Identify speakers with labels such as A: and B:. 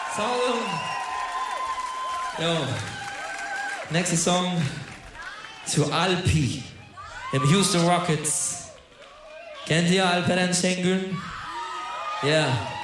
A: Song. Jo. Nächster Song zu Alpi, dem Houston Rockets. Kennt ihr Alperen Şengün? Ja. Yeah.